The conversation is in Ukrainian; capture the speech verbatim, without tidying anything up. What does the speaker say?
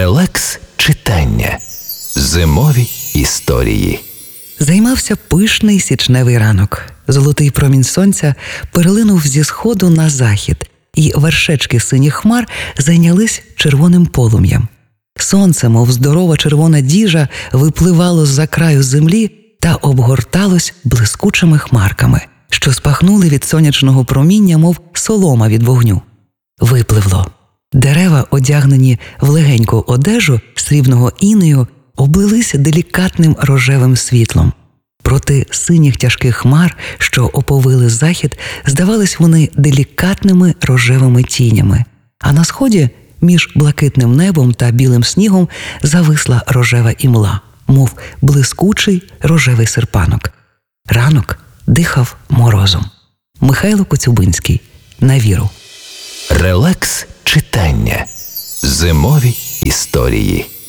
Релакс читання. Зимові історії. Займався пишний січневий ранок. Золотий промінь сонця перелинув зі сходу на захід, і вершечки синіх хмар зайнялись червоним полум'ям. Сонце, мов здорова червона діжа, випливало з-за краю землі та обгорталось блискучими хмарками, що спахнули від сонячного проміння, мов солома від вогню. Випливло. Дерева, одягнені в легеньку одежу срібного інею, облилися делікатним рожевим світлом. Проти синіх тяжких хмар, що оповили захід, здавались вони делікатними рожевими тінями. А на сході, між блакитним небом та білим снігом, зависла рожева імла, мов блискучий рожевий серпанок. Ранок дихав морозом. Михайло Коцюбинський. На віру. Релакс читання. Зимові історії.